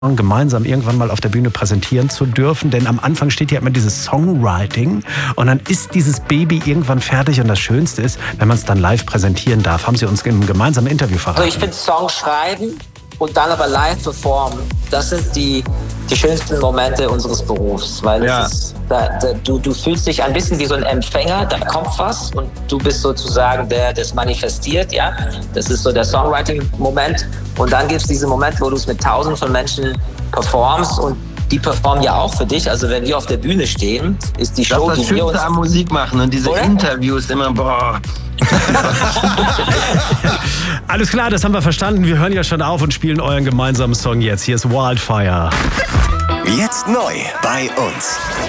gemeinsam irgendwann mal auf der Bühne präsentieren zu dürfen, denn am Anfang steht ja immer dieses Songwriting und dann ist dieses Baby irgendwann fertig und das Schönste ist, wenn man es dann live präsentieren darf, haben Sie uns im gemeinsamen Interview verraten. Also ich finde Songs schreiben und dann aber live performen, das sind die schönsten Momente unseres Berufs, weil es ist, du fühlst dich ein bisschen wie so ein Empfänger, da kommt was und du bist sozusagen der, der es manifestiert, ja. Das ist so der Songwriting-Moment und dann gibt es diesen Moment, wo du es mit Tausenden von Menschen performst und die performen ja auch für dich. Also wenn wir auf der Bühne stehen, ist die Show, das die wir uns... am Musik machen und diese Interviews immer, boah... Alles klar, das haben wir verstanden. Wir hören ja schon auf und spielen euren gemeinsamen Song jetzt. Hier ist Wildfire. Jetzt neu bei uns.